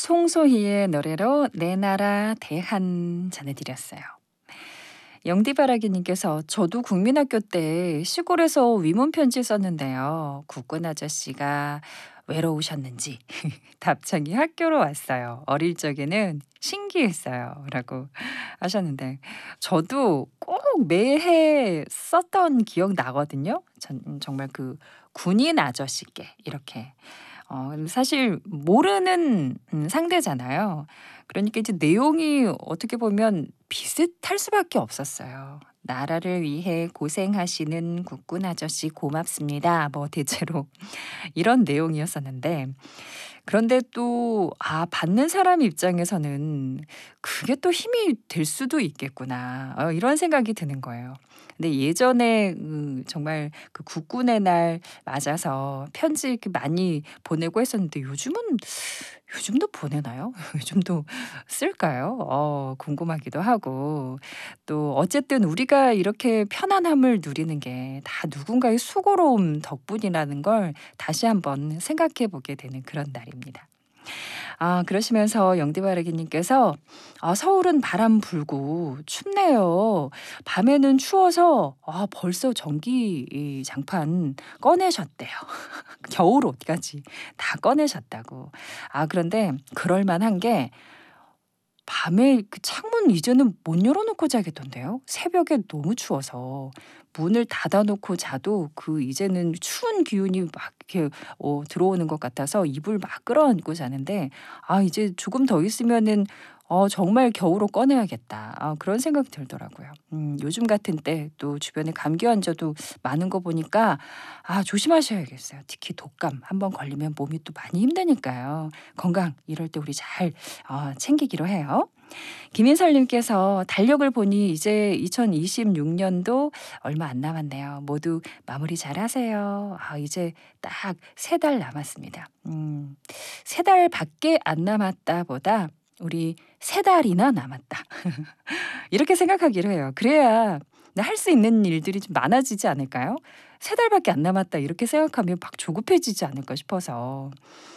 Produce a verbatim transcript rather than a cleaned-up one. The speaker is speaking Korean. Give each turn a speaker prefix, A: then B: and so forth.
A: 송소희의 노래로 내 나라 대한 전해드렸어요. 영디바라기님께서 저도 국민학교 때 시골에서 위문 편지 썼는데요. 국군 아저씨가 외로우셨는지 답장이 학교로 왔어요. 어릴 적에는 신기했어요. 라고 하셨는데 저도 꼭 매해 썼던 기억 나거든요. 전 정말 그 군인 아저씨께 이렇게 어 근데 사실 모르는 음 상대잖아요. 그러니까 이제 내용이 어떻게 보면 비슷할 수밖에 없었어요. "나라를 위해 고생하시는 국군 아저씨 고맙습니다." 뭐 대체로 이런 내용이었었는데 그런데 또 아 받는 사람 입장에서는 '그게 또 힘이 될 수도 있겠구나.' 어 이런 생각이 드는 거예요. 근데 예전에 그 정말 그 국군의 날 맞아서 편지 이렇게 많이 보내고 했었는데 요즘은 요즘도 보내나요? 요즘도 쓸까요? 어 궁금하기도 하고 또 어쨌든 우리가 이렇게 편안함을 누리는 게 다 누군가의 수고로움 덕분이라는 걸 다시 한번 생각해 보게 되는 그런 날입니다. 아 그러시면서 영디바라기님께서 "아 서울은 바람 불고 춥네요. 밤에는 추워서 아 벌써 전기 이 장판 꺼내셨대요." 겨울 옷까지 다 꺼내셨다고. 아 그런데 그럴 만한 게 밤에 그 창문 이제는 못 열어 놓고 자겠던데요. 새벽에 너무 추워서. 문을 닫아 놓고 자도 그 이제는 추운 기운이 막 이렇게 어 들어오는 것 같아서 이불 막 끌어안고 자는데 아 이제 조금 더 있으면은 어 '정말 겨울옷 꺼내야겠다.' 아 그런 생각이 들더라고요. 음 요즘 같은 때 또 주변에 감기 환자도 많은 거 보니까 아 조심하셔야겠어요. 특히 독감 한번 걸리면 몸이 또 많이 힘드니까요. 건강 이럴 때 우리 잘 어 챙기기로 해요. 김인설 님께서 "달력을 보니 이제 이천이십육 년도 얼마 안 남았네요. 모두 마무리 잘하세요." 아 이제 딱 세 달 남았습니다. 음. 세 달밖에 안 남았다 보다 우리 세 달이나 남았다. 이렇게 생각하기로 해요. 그래야 할 수 있는 일들이 좀 많아지지 않을까요? 세 달밖에 안 남았다 이렇게 생각하면 막 조급해지지 않을까 싶어서.